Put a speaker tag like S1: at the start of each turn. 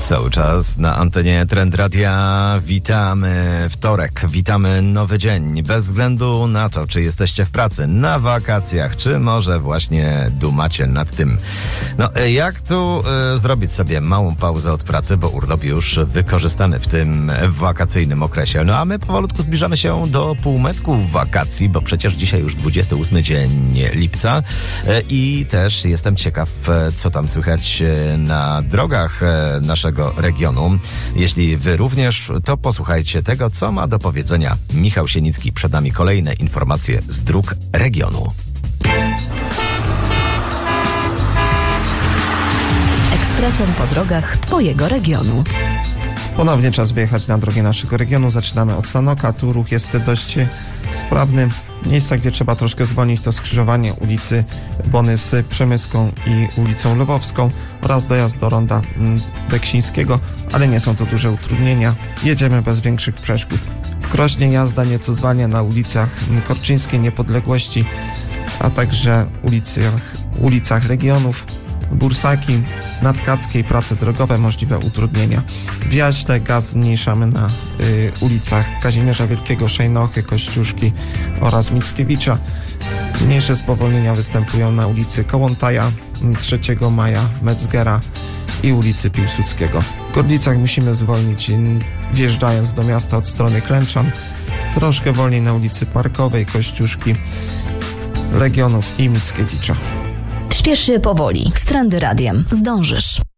S1: Cały czas na antenie Trend Radia witamy wtorek, witamy nowy dzień, bez względu na to, czy jesteście w pracy, na wakacjach, czy może właśnie dumacie nad tym. No, jak tu zrobić sobie małą pauzę od pracy, bo urlop już wykorzystamy w tym wakacyjnym okresie. No a my powolutku zbliżamy się do półmetku wakacji, bo przecież dzisiaj już 28 dzień lipca i też jestem ciekaw, co tam słychać na drogach naszego regionu. Jeśli wy również, to posłuchajcie tego, co ma do powiedzenia Michał Sienicki. Przed nami kolejne informacje z dróg regionu.
S2: Ekspresem po drogach twojego regionu.
S3: Ponownie czas wyjechać na drogi naszego regionu. Zaczynamy od Sanoka. Tu ruch jest dość sprawny. Miejsca, gdzie trzeba troszkę zwolnić, to skrzyżowanie ulicy Bony z Przemyską i ulicą Lwowską oraz dojazd do ronda Beksińskiego, ale nie są to duże utrudnienia. Jedziemy bez większych przeszkód. W Krośnie jazda nieco zwalnia na ulicach Korczyńskiej, Niepodległości, a także ulicach Legionów, Bursaki, Nadkackiej, prace drogowe, możliwe utrudnienia. W Jaśle gaz zmniejszamy na ulicach Kazimierza Wielkiego, Szejnochy, Kościuszki oraz Mickiewicza. Mniejsze spowolnienia występują na ulicy Kołłątaja, 3 Maja, Metzgera i ulicy Piłsudskiego. W Gorlicach musimy zwolnić, wjeżdżając do miasta od strony Klęczan. Troszkę wolniej na ulicy Parkowej, Kościuszki, Legionów i Mickiewicza.
S2: Śpiesz się powoli. Z Trendy Radiem zdążysz.